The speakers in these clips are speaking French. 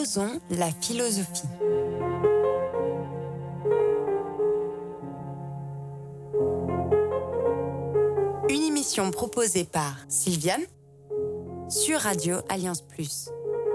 Osons la philosophie. Une émission proposée par Sylviane sur Radio Alliance Plus.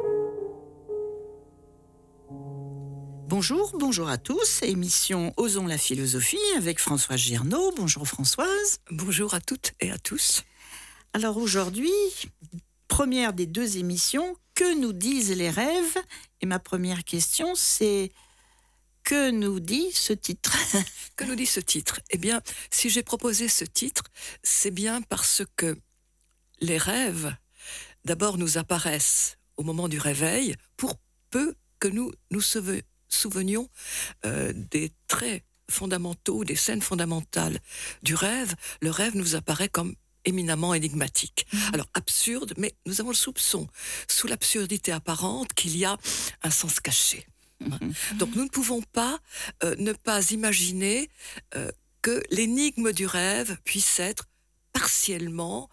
Bonjour à tous, émission Osons la philosophie avec Françoise Girnaud. Bonjour Françoise. Bonjour à toutes et à tous. Alors aujourd'hui, première des deux émissions, que nous disent les rêves ? Et ma première question, c'est que nous dit ce titre ? Que nous dit ce titre ? Eh bien, si j'ai proposé ce titre, c'est bien parce que les rêves, d'abord, nous apparaissent au moment du réveil, pour peu que nous nous souvenions des traits fondamentaux, des scènes fondamentales du rêve. Le rêve nous apparaît comme éminemment énigmatique. Alors absurde, mais nous avons le soupçon, sous l'absurdité apparente, qu'il y a un sens caché. Donc nous ne pouvons pas ne pas imaginer que l'énigme du rêve puisse être partiellement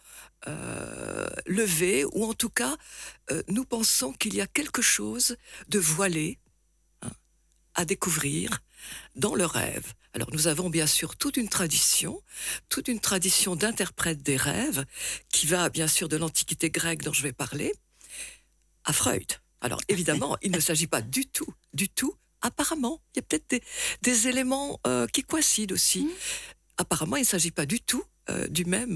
levée, ou en tout cas, nous pensons qu'il y a quelque chose de voilé à découvrir dans le rêve. Alors nous avons bien sûr toute une tradition d'interprètes des rêves, qui va bien sûr de l'Antiquité grecque dont je vais parler, à Freud. Alors évidemment, il ne s'agit pas du tout, apparemment, il y a peut-être des éléments qui coïncident aussi. Apparemment, il ne s'agit pas du tout du même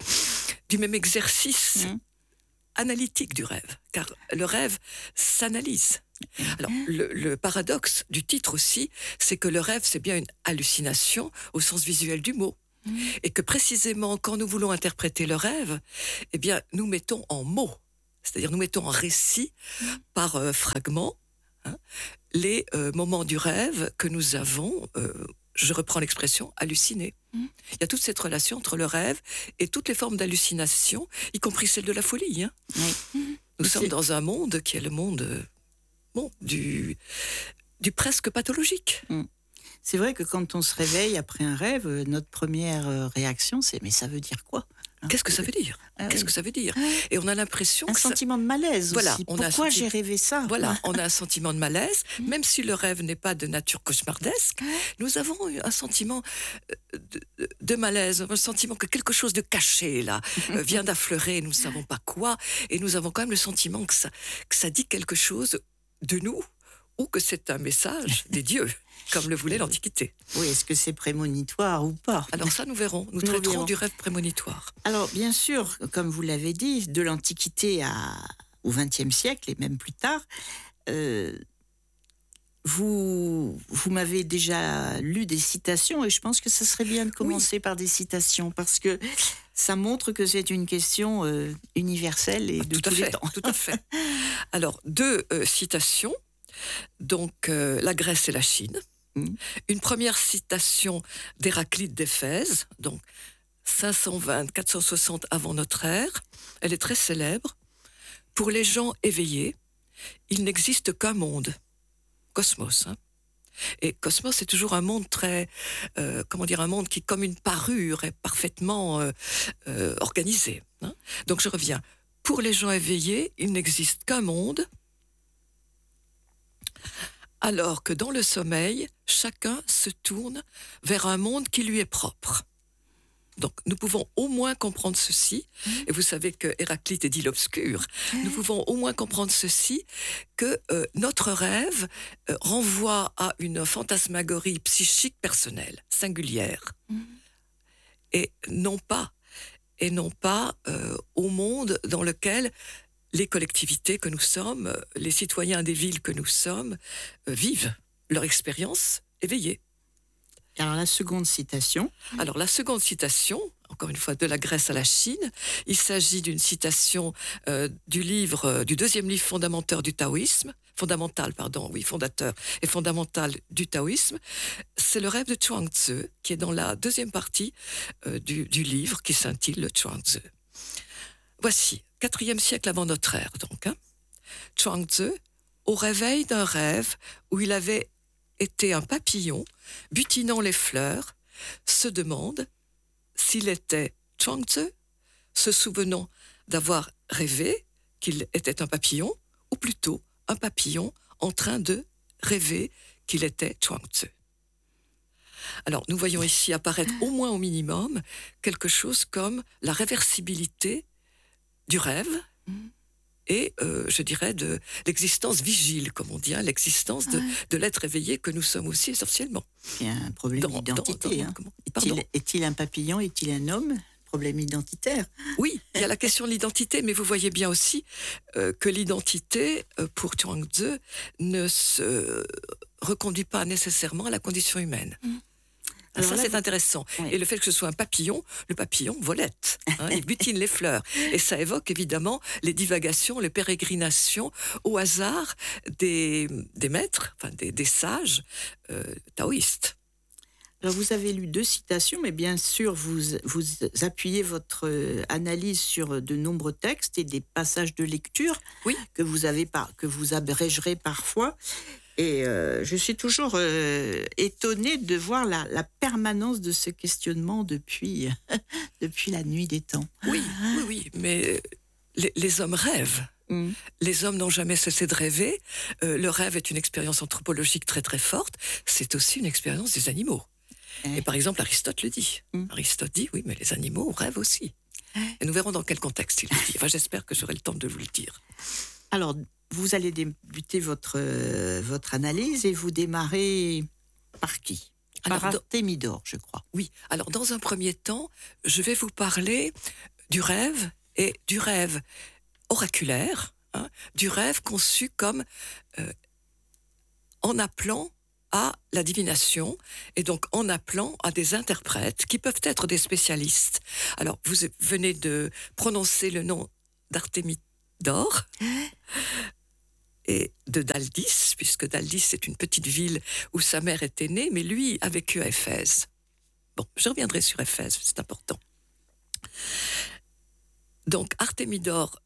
exercice analytique du rêve, car le rêve s'analyse. Alors, le paradoxe du titre aussi, c'est que le rêve, c'est bien une hallucination au sens visuel du mot. Et que précisément, quand nous voulons interpréter le rêve, eh bien, nous mettons en mots, c'est-à-dire nous mettons en récit, par fragments, les moments du rêve que nous avons, je reprends l'expression, hallucinés. Il y a toute cette relation entre le rêve et toutes les formes d'hallucination, y compris celle de la folie. Nous sommes dans un monde qui est le monde... du presque pathologique. C'est vrai que quand on se réveille après un rêve, notre première réaction, c'est « mais ça veut dire quoi ?» Qu'est-ce que ça veut dire ? Qu'est-ce que ça veut dire ? Et on a l'impression un sentiment de malaise aussi. Pourquoi j'ai rêvé ça ? Voilà, on a un sentiment de malaise, même si le rêve n'est pas de nature cauchemardesque. Nous avons un sentiment de malaise, un sentiment que quelque chose de caché là vient d'affleurer, nous ne savons pas quoi, et nous avons quand même le sentiment que ça dit quelque chose de nous, ou que c'est un message des dieux, comme le voulait l'Antiquité. Oui, est-ce que c'est prémonitoire ou pas ? Alors ça, nous verrons. Nous traiterons du rêve prémonitoire. Alors, bien sûr, comme vous l'avez dit, de l'Antiquité au XXe siècle, et même plus tard, vous m'avez déjà lu des citations, et je pense que ça serait bien de commencer par des citations, parce que ça montre que c'est une question universelle et de tous les temps. Tout à fait. Alors, deux citations. Donc, la Grèce et la Chine. Une première citation d'Héraclite d'Éphèse, donc 520-460 avant notre ère. Elle est très célèbre. Pour les gens éveillés, il n'existe qu'un monde, cosmos. Et cosmos, c'est toujours un monde très, un monde qui, comme une parure, est parfaitement organisé. Donc je reviens. Pour les gens éveillés, il n'existe qu'un monde, alors que dans le sommeil, chacun se tourne vers un monde qui lui est propre. Donc, nous pouvons au moins comprendre ceci, et vous savez que Héraclite est dit l'obscur, nous pouvons au moins comprendre ceci, que notre rêve renvoie à une fantasmagorie psychique personnelle, singulière, et non pas au monde dans lequel les collectivités que nous sommes, les citoyens des villes que nous sommes, vivent leur expérience éveillée. Alors la seconde citation. Alors la seconde citation, encore une fois de la Grèce à la Chine, il s'agit d'une citation du deuxième livre fondateur et fondamental du taoïsme. C'est le rêve de Chuang Tzu, qui est dans la deuxième partie du livre, qui s'intitule le Chuang Tzu. Voici, 4e siècle avant notre ère, donc. Chuang Tzu, au réveil d'un rêve où il avait été un papillon butinant les fleurs, se demande s'il était Chuang Tzu, se souvenant d'avoir rêvé qu'il était un papillon, ou plutôt un papillon en train de rêver qu'il était Chuang Tzu. Alors, nous voyons ici apparaître au moins au minimum quelque chose comme la réversibilité du rêve et, je dirais, de l'existence vigile, comme on dit, l'existence de l'être éveillé que nous sommes aussi essentiellement. Il y a un problème d'identité. Est-il un papillon? Est-il un homme? Problème identitaire. Oui, il y a la question de l'identité, mais vous voyez bien aussi que l'identité, pour Chuang Tzu, ne se reconduit pas nécessairement à la condition humaine. Alors ça, c'est intéressant. Oui. Et le fait que ce soit un papillon, le papillon volette, il butine les fleurs. Et ça évoque évidemment les divagations, les pérégrinations au hasard des maîtres, enfin des sages taoïstes. Alors vous avez lu 2 citations, mais bien sûr vous appuyez votre analyse sur de nombreux textes et des passages de lecture que vous abrégerez parfois. Et je suis toujours étonnée de voir la permanence de ce questionnement depuis la nuit des temps. Oui, mais les hommes rêvent. Les hommes n'ont jamais cessé de rêver. Le rêve est une expérience anthropologique très très forte. C'est aussi une expérience des animaux. Et par exemple, Aristote le dit. Aristote dit, oui, mais les animaux rêvent aussi. Et nous verrons dans quel contexte il le dit. Enfin, j'espère que j'aurai le temps de vous le dire. Alors, vous allez débuter votre analyse et vous démarrez par qui? Par Artémidore, je crois. Oui. Alors, dans un premier temps, je vais vous parler du rêve et du rêve oraculaire, du rêve conçu comme en appelant à la divination et donc en appelant à des interprètes qui peuvent être des spécialistes. Alors, vous venez de prononcer le nom d'Artémidore et de Daldis, puisque Daldis c'est une petite ville où sa mère était née, mais lui a vécu à Éphèse. Bon, je reviendrai sur Éphèse, c'est important. Donc, Artémidore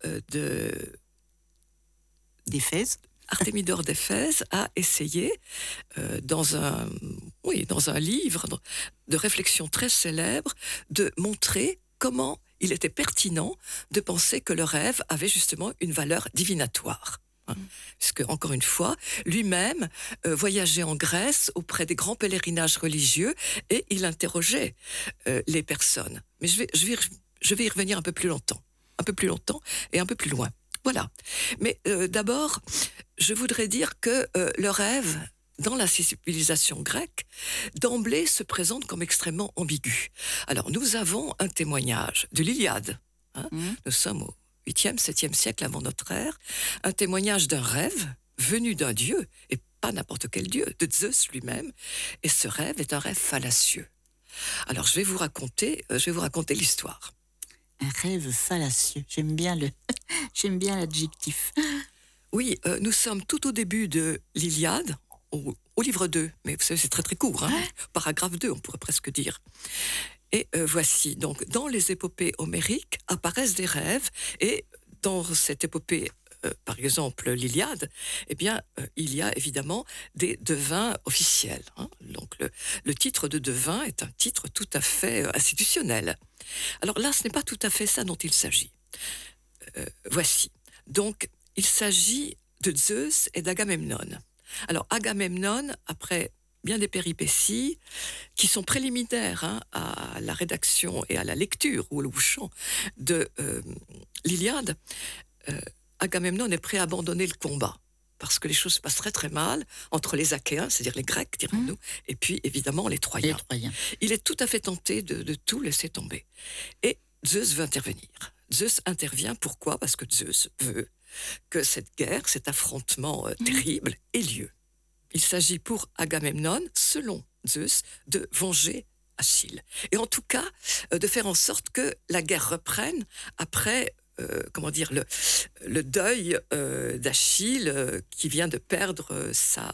d'Éphèse. Artémidore d'Éphèse a essayé, dans un livre de réflexion très célèbre, de montrer comment il était pertinent de penser que le rêve avait justement une valeur divinatoire. Puisque, encore une fois, lui-même voyageait en Grèce auprès des grands pèlerinages religieux et il interrogeait les personnes. Mais je vais y revenir un peu plus longtemps et un peu plus loin. Voilà. Mais d'abord, je voudrais dire que le rêve, dans la civilisation grecque, d'emblée se présente comme extrêmement ambigu. Alors, nous avons un témoignage de l'Iliade. Nous sommes au 8e, 7e siècle avant notre ère. Un témoignage d'un rêve venu d'un dieu, et pas n'importe quel dieu, de Zeus lui-même. Et ce rêve est un rêve fallacieux. Alors, je vais vous raconter l'histoire. Un rêve fallacieux. J'aime bien l'adjectif. Oui, nous sommes tout au début de l'Iliade, au livre 2, mais vous savez, c'est très très court, paragraphe 2, on pourrait presque dire. Et voici, donc, dans les épopées homériques apparaissent des rêves, et dans cette épopée, par exemple l'Iliade, eh bien, il y a évidemment des devins officiels. Donc, le titre de devin est un titre tout à fait institutionnel. Alors là, ce n'est pas tout à fait ça dont il s'agit. Voici. Donc, il s'agit de Zeus et d'Agamemnon. Alors, Agamemnon, après bien des péripéties qui sont préliminaires à la rédaction et à la lecture ou au chant de l'Iliade, Agamemnon est prêt à abandonner le combat parce que les choses se passent très très mal entre les Achéens, c'est-à-dire les Grecs, dirons-nous, et puis évidemment les Troyens. Il est tout à fait tenté de tout laisser tomber. Et Zeus veut intervenir. Zeus intervient, pourquoi? Parce que Zeus veut que cette guerre, cet affrontement terrible ait lieu. Il s'agit pour Agamemnon, selon Zeus, de venger Achille. Et en tout cas, de faire en sorte que la guerre reprenne après le deuil d'Achille qui vient de perdre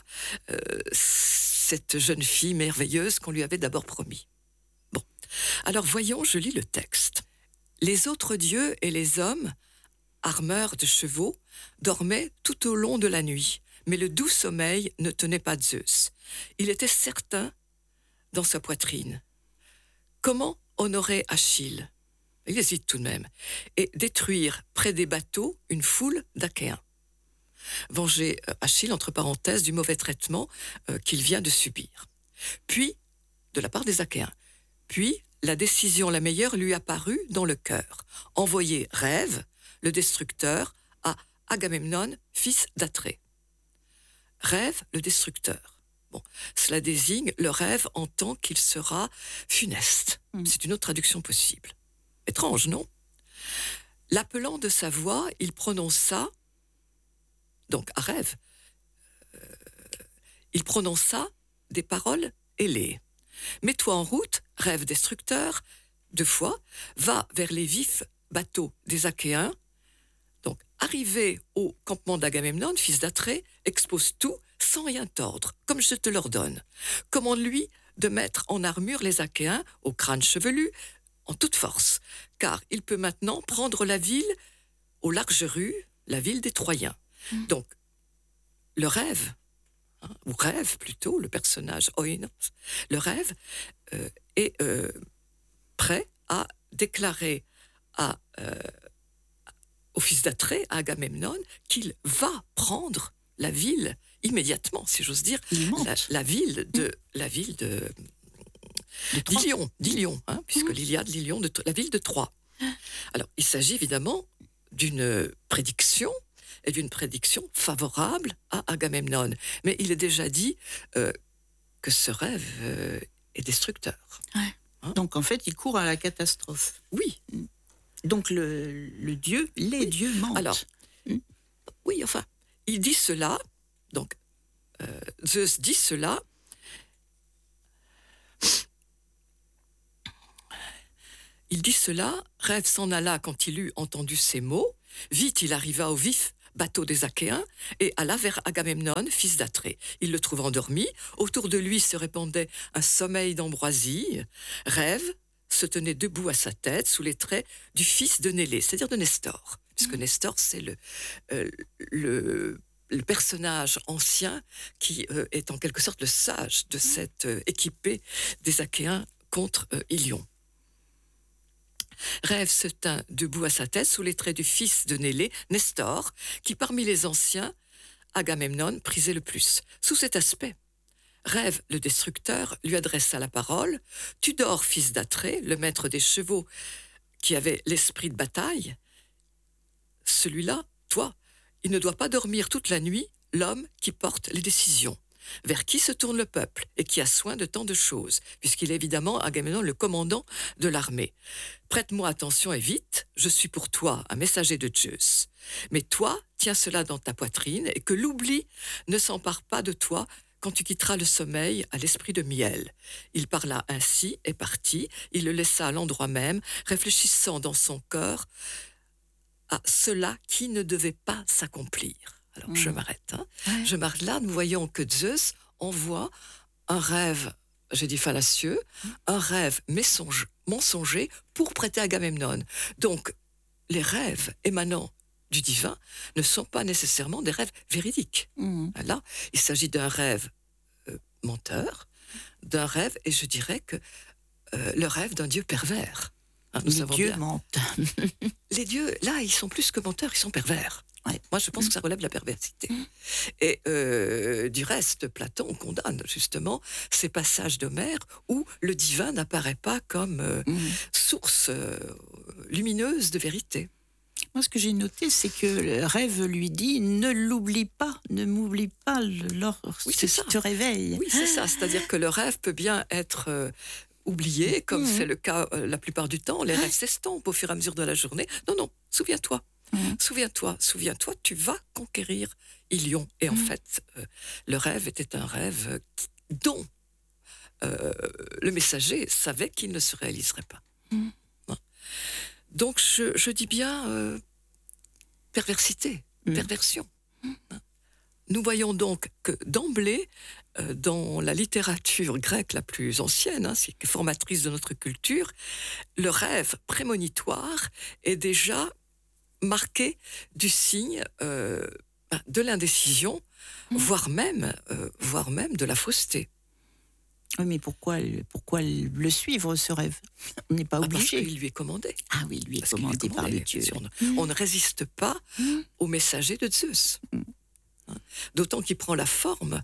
cette jeune fille merveilleuse qu'on lui avait d'abord promis. Bon, alors voyons, je lis le texte. Les autres dieux et les hommes, armeurs de chevaux, dormaient tout au long de la nuit, mais le doux sommeil ne tenait pas Zeus. Il était certain dans sa poitrine. Comment honorer Achille? Il hésite tout de même. Et détruire près des bateaux une foule d'Achéens. venger Achille, entre parenthèses, du mauvais traitement qu'il vient de subir. Puis, de la part des Achéens. Puis, la décision la meilleure lui apparut dans le cœur. Envoyer Rêve, le destructeur, à Agamemnon, fils d'Atrée. Rêve, le destructeur. Bon, cela désigne le rêve en tant qu'il sera funeste. C'est une autre traduction possible. Étrange, non? L'appelant de sa voix, il prononça, donc à Rêve, il prononça des paroles ailées. Mets-toi en route, Rêve destructeur, 2 fois, va vers les vifs bateaux des Achéens. Donc, arrivé au campement d'Agamemnon, fils d'Atrée, expose tout sans rien tordre, comme je te l'ordonne. Commande-lui de mettre en armure les Achéens, au crâne chevelu, en toute force, car il peut maintenant prendre la ville aux larges rues, la ville des Troyens. Donc, le rêve, ou rêve plutôt, le personnage Oïnos, le rêve est prêt à déclarer au fils d'Atrée, à Agamemnon, qu'il va prendre la ville immédiatement, si j'ose dire, la ville d'Ilion, puisque l'Iliade, l'Ilion, la ville de Troie. Alors, il s'agit évidemment d'une prédiction, et d'une prédiction favorable à Agamemnon. Mais il est déjà dit que ce rêve est destructeur. Ouais. Donc, en fait, il court à la catastrophe. Oui. Donc, les dieux mentent. Alors, oui, enfin, il dit cela, donc, Zeus dit cela, Rêve s'en alla quand il eut entendu ces mots. Vite, il arriva au vif bateau des Achéens et alla vers Agamemnon, fils d'Atrée. Il le trouva endormi. Autour de lui se répandait un sommeil d'ambroisie. Rêve se tenait debout à sa tête sous les traits du fils de Nélée, c'est-à-dire de Nestor. Puisque Nestor, c'est le personnage ancien qui est en quelque sorte le sage de cette équipée des Achéens contre Ilion. Rêve se tint debout à sa tête sous les traits du fils de Nélée, Nestor, qui parmi les anciens, Agamemnon prisait le plus. Sous cet aspect, Rêve, le destructeur, lui adressa la parole. « Tu dors, fils d'Atrée, le maître des chevaux, qui avait l'esprit de bataille. Celui-là, toi, il ne doit pas dormir toute la nuit, l'homme qui porte les décisions. Vers qui se tourne le peuple et qui a soin de tant de choses, puisqu'il est évidemment Agamemnon le commandant de l'armée. Prête-moi attention et vite, je suis pour toi un messager de Zeus. Mais toi, tiens cela dans ta poitrine et que l'oubli ne s'empare pas de toi quand tu quitteras le sommeil à l'esprit de miel. » Il parla ainsi et partit, il le laissa à l'endroit même, réfléchissant dans son cœur à cela qui ne devait pas s'accomplir. Alors, je m'arrête. Ouais. Je m'arrête là. Nous voyons que Zeus envoie un rêve, j'ai dit fallacieux, un rêve mensonger pour prêter Agamemnon. Donc, les rêves émanant du divin ne sont pas nécessairement des rêves véridiques. Là, il s'agit d'un rêve menteur, d'un rêve, et je dirais que le rêve d'un dieu pervers. Les dieux mentent. Les dieux, là, ils sont plus que menteurs, ils sont pervers. Ouais. Moi, je pense que ça relève de la perversité. Et du reste, Platon condamne justement ces passages d'Homère où le divin n'apparaît pas comme source lumineuse de vérité. Moi, ce que j'ai noté, c'est que le rêve lui dit « Ne l'oublie pas, ne m'oublie pas lorsque tu te réveilles. » Oui, c'est ça. C'est-à-dire que le rêve peut bien être oublié, comme c'est le cas la plupart du temps. Les rêves s'estompent au fur et à mesure de la journée. Non, souviens-toi. Souviens-toi, tu vas conquérir Ilion. Et en fait, le rêve était un rêve dont le messager savait qu'il ne se réaliserait pas. Donc, je dis bien perversité, perversion. Nous voyons donc que d'emblée, dans la littérature grecque la plus ancienne, qui est formatrice de notre culture, le rêve prémonitoire est déjà marqué du signe de l'indécision, voire même de la fausseté. Oui, mais pourquoi le suivre, ce rêve? On n'est pas obligé. Parce qu'il lui est commandé. Ah oui, il lui est commandé par les dieux. On ne résiste pas au messager de Zeus. D'autant qu'il prend la forme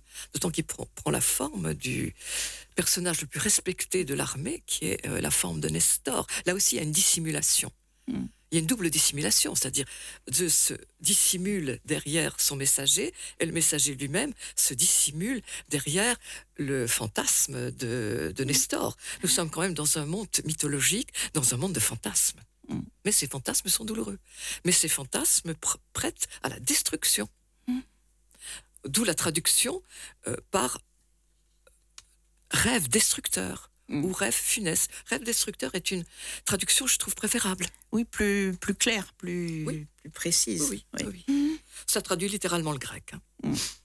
du personnage le plus respecté de l'armée, qui est la forme de Nestor. Là aussi, il y a une dissimulation. Il y a une double dissimulation, c'est-à-dire Zeus se dissimule derrière son messager et le messager lui-même se dissimule derrière le fantasme de Nestor. Nous sommes quand même dans un monde mythologique, dans un monde de fantasmes. Mais ces fantasmes sont douloureux. Mais ces fantasmes prêtent à la destruction. D'où la traduction par rêve destructeur ou rêve funeste. Rêve destructeur est une traduction, je trouve, préférable. Oui, plus claire, plus précise. Oui. Ça traduit littéralement le grec.